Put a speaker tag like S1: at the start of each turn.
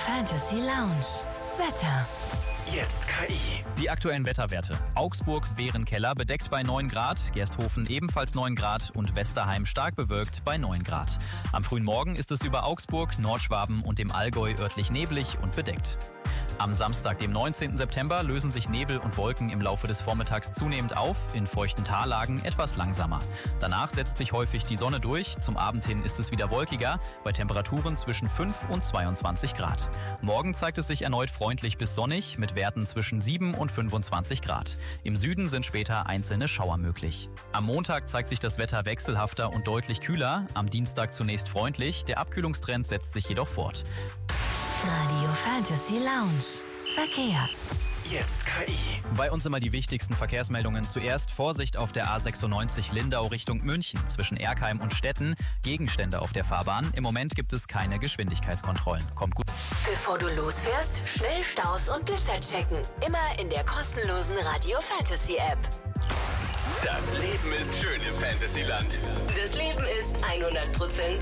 S1: Fantasy Lounge. Wetter.
S2: Jetzt KI.
S3: Die aktuellen Wetterwerte. Augsburg, Bärenkeller bedeckt bei 9 Grad, Gersthofen ebenfalls 9 Grad und Westerheim stark bewölkt bei 9 Grad. Am frühen Morgen ist es über Augsburg, Nordschwaben und dem Allgäu örtlich neblig und bedeckt. Am Samstag, dem 19. September, lösen sich Nebel und Wolken im Laufe des Vormittags zunehmend auf, in feuchten Tallagen etwas langsamer. Danach setzt sich häufig die Sonne durch, zum Abend hin ist es wieder wolkiger, bei Temperaturen zwischen 5 und 22 Grad. Morgen zeigt es sich erneut freundlich bis sonnig, mit Werten zwischen 7 und 25 Grad. Im Süden sind später einzelne Schauer möglich. Am Montag zeigt sich das Wetter wechselhafter und deutlich kühler, am Dienstag zunächst freundlich, der Abkühlungstrend setzt sich jedoch fort.
S1: Radio Fantasy Lounge. Verkehr.
S2: Jetzt KI.
S3: Bei uns immer die wichtigsten Verkehrsmeldungen. Zuerst Vorsicht auf der A96 Lindau Richtung München zwischen Erkheim und Stetten. Gegenstände auf der Fahrbahn. Im Moment gibt es keine Geschwindigkeitskontrollen. Kommt gut.
S1: Bevor du losfährst, schnell Staus und Blitzer checken. Immer in der kostenlosen Radio Fantasy App.
S2: Das Leben ist schön im Fantasyland.
S1: Das Leben ist 100%